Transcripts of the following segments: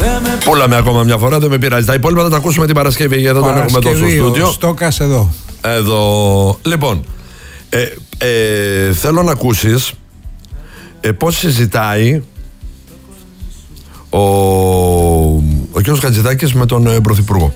Πούλαμε ακόμα μια φορά, δεν με πειράζει. Τα υπόλοιπα θα τα ακούσουμε την Παρασκευή, γιατί δεν έχουμε τόσο στούντιο. Στόκας εδώ. Εδώ. Λοιπόν, θέλω να ακούσεις πώς συζητάει ο κ. Χατζηδάκης με τον Πρωθυπουργό.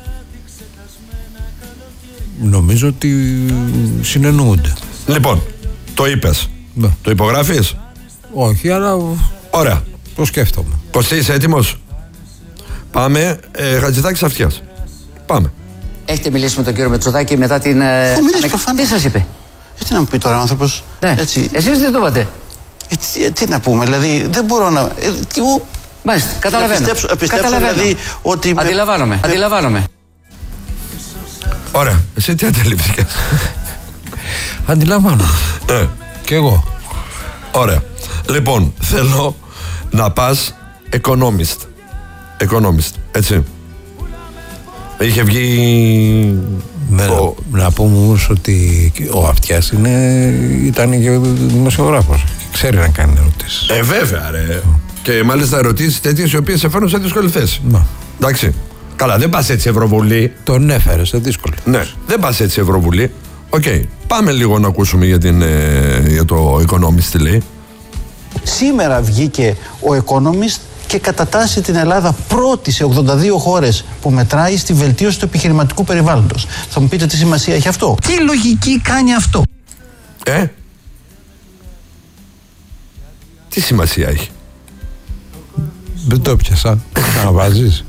Νομίζω ότι συνεννοούνται. Λοιπόν, το είπες. Ναι. Το υπογράφεις? Όχι, αλλά ωραία. το σκέφτομαι. Κωστή, είσαι έτοιμος? Πάμε. Χατζηδάκης Αυτιάς. Πάμε. Έχετε μιλήσει με τον κύριο Μητσοτάκη μετά την. Τι σας είπε? Τι να μου πει τώρα ο άνθρωπος? Ναι. Εσείς δεν το είπατε? Τι να πούμε, δηλαδή δεν μπορώ να. Μάλιστα, καταλαβαίνω. Πιστέψω δηλαδή ότι. Αντιλαμβάνομαι. Ωραία. Εσύ τι αντιλήφθηκες? Αντιλαμβάνω. Κι εγώ. Ωραία. Λοιπόν, θέλω να πας Economist. Έτσι. Είχε βγει. Να πούμε όμως ότι ο Αυτιάς ήταν και δημοσιογράφος. Ξέρει να κάνει ερωτήσεις. Βέβαια, ρε. Και μάλιστα ερωτήσεις τέτοιες οι οποίες σε φέρνουν σε δύσκολη θέση. Ναι. Εντάξει. Καλά, δεν πας έτσι Ευρωβουλή. Τον έφερε σε δύσκολη. Ναι, δεν πας έτσι Ευρωβουλή. Οκ. Πάμε λίγο να ακούσουμε για το Economist τι λέει. Σήμερα βγήκε ο Economist και κατατάσσει την Ελλάδα πρώτη σε 82 χώρες που μετράει στη βελτίωση του επιχειρηματικού περιβάλλοντος. Θα μου πείτε τι σημασία έχει αυτό? Τι λογική κάνει αυτό? Τι σημασία έχει? Δεν το έπιασα. Να βάζεις.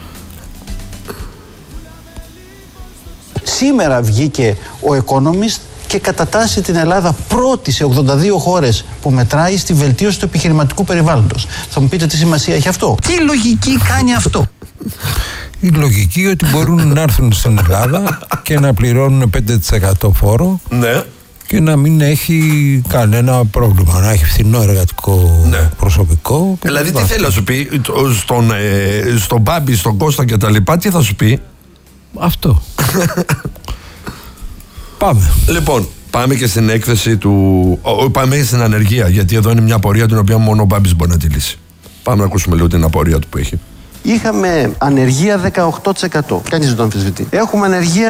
Σήμερα βγήκε ο Economist και κατατάσσει την Ελλάδα πρώτη σε 82 χώρες που μετράει στη βελτίωση του επιχειρηματικού περιβάλλοντος. Θα μου πείτε τι σημασία έχει αυτό? Τι λογική κάνει αυτό? Η λογική ότι μπορούν να έρθουν στην Ελλάδα και να πληρώνουν 5% φόρο. Ναι. Και να μην έχει κανένα πρόβλημα. Να έχει φθηνό εργατικό προσωπικό. Δηλαδή τι θέλει να σου πει στον Μπάμπη, στον Κώστα και τα λοιπά, τι θα σου πει? Αυτό. Πάμε. Λοιπόν, πάμε και στην έκθεση πάμε και στην ανεργία, γιατί εδώ είναι μια απορία την οποία μόνο ο Μπάμπης μπορεί να τη λύσει. Πάμε να ακούσουμε λίγο την απορία του που έχει. Είχαμε ανεργία 18%. Κανείς δεν το αμφισβητεί. Έχουμε ανεργία